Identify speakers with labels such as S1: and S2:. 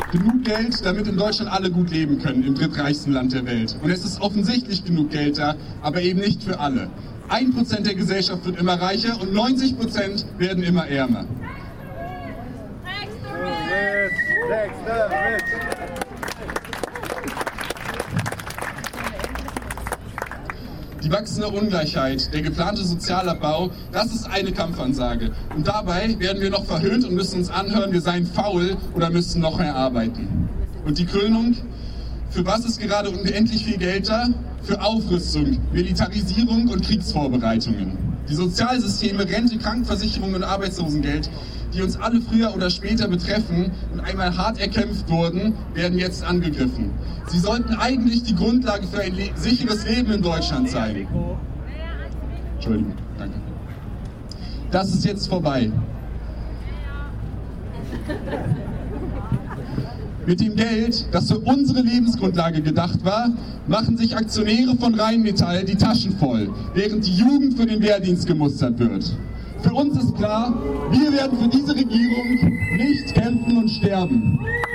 S1: Genug Geld, damit in Deutschland alle gut leben können, im drittreichsten Land der Welt. Und es ist offensichtlich genug Geld da, aber eben nicht für alle. 1% der Gesellschaft wird immer reicher und 90% werden immer ärmer. Die wachsende Ungleichheit, der geplante Sozialabbau, das ist eine Kampfansage. Und dabei werden wir noch verhöhnt und müssen uns anhören, wir seien faul oder müssten noch mehr arbeiten. Und die Krönung? Für was ist gerade unendlich viel Geld da? Für Aufrüstung, Militarisierung und Kriegsvorbereitungen. Die Sozialsysteme, Rente, Krankenversicherung und Arbeitslosengeld, die uns alle früher oder später betreffen und einmal hart erkämpft wurden, werden jetzt angegriffen. Sie sollten eigentlich die Grundlage für ein sicheres Leben in Deutschland sein. Entschuldigung, danke. Das ist jetzt vorbei. Mit dem Geld, das für unsere Lebensgrundlage gedacht war, machen sich Aktionäre von Rheinmetall die Taschen voll, während die Jugend für den Wehrdienst gemustert wird. Für uns ist klar, wir werden für diese Regierung nicht kämpfen und sterben.